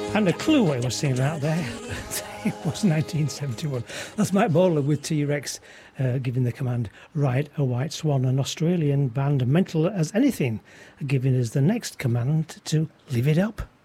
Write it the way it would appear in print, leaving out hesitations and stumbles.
And a clue what he was singing out there. It was 1971. That's Mike Bowler with T-Rex giving the command, Ride a White Swan. An Australian band, Mental as Anything, giving us the next command to live it up.